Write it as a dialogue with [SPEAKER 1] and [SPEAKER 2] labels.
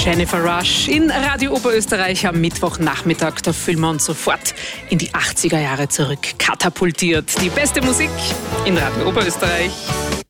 [SPEAKER 1] Jennifer Rush in Radio Oberösterreich am Mittwochnachmittag. Da fühlen wir uns sofort in die 80er Jahre zurück katapultiert. Die beste Musik in Radio Oberösterreich.